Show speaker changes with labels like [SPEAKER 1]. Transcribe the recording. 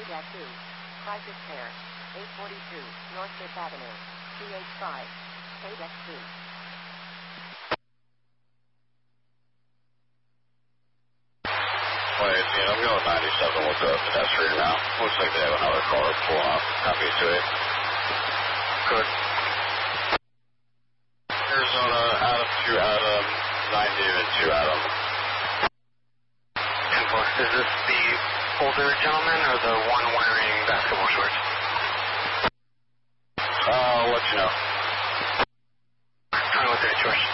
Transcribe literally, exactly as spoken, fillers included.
[SPEAKER 1] two. Crisis Care. eight forty-two, North fifth Avenue. T H five. eight X two.
[SPEAKER 2] Wait, see, I'm going ninety-seven with the pedestrian now. Looks like they have another car pulling up. Copy to it. Good. Arizona, Adam to Adam, nine David to Adam.
[SPEAKER 3] Is this the older gentleman or the one wearing basketball shorts?
[SPEAKER 2] Uh, I'll let you know.
[SPEAKER 3] Trying to look at yours.